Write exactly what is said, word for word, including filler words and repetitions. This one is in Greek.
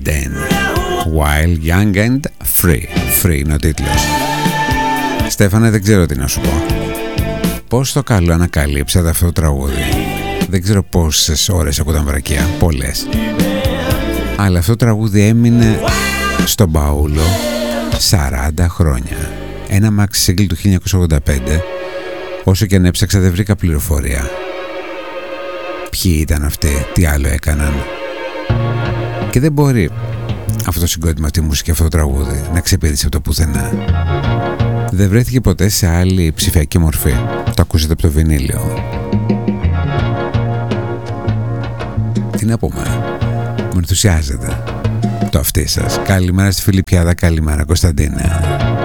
Eden. Wild, Young and Free. Free είναι ο τίτλος. Στέφανε, δεν ξέρω τι να σου πω. Πώς το καλό ανακαλύψατε αυτό το τραγούδι. Δεν ξέρω πόσες ώρες ακούταν βρακία. Πολλές. Αλλά αυτό το τραγούδι έμεινε στον μπαούλο σαράντα χρόνια. Ένα maxi single του χίλια εννιακόσια ογδόντα πέντε. Όσο και αν έψαξα δεν βρήκα πληροφορία. Ποιοι ήταν αυτοί, τι άλλο έκαναν. Και δεν μπορεί αυτό το συγκρότημα, αυτή η μουσική, αυτό το τραγούδι να ξεπήδησε από το πουθενά. Δεν βρέθηκε ποτέ σε άλλη ψηφιακή μορφή. Το ακούσατε από το βινίλιο. Τι να πούμε, μου ενθουσιάζεται το αυτί σας. Καλημέρα στη Φιλιππιάδα, καλημέρα Κωνσταντίνα.